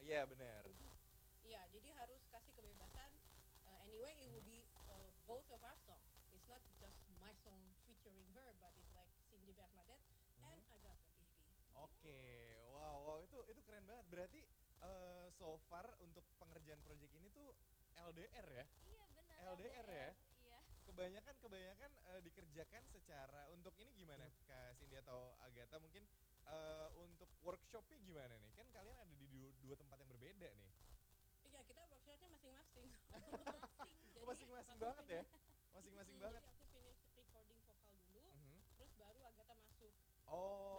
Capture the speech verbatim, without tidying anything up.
Iya benar. Iya, jadi harus kasih kebebasan. Uh, anyway, it will be uh, both of our song. It's not just my song featuring her, but it's like Cindy Bernadette and Mhm. Agatha Baby. Oke, wow, wow itu itu keren banget. Berarti eh, so far untuk pengerjaan project ini tuh L D R ya? Iya benar L D R ya? L D R. Iya. Kebanyakan kebanyakan eh, dikerjakan secara untuk ini gimana Kak Cindy atau Agatha mungkin eh, untuk workshopnya gimana nih? Kan kalian ada di dua, dua tempat yang berbeda nih. Iya, kita workshopnya masing-masing. Masing. Jadi, Masing-masing aku banget ya? finish- Masing-masing Hmm, banget. Jadi aku finish recording vokal dulu, Mhm. terus baru Agatha masuk. Oh,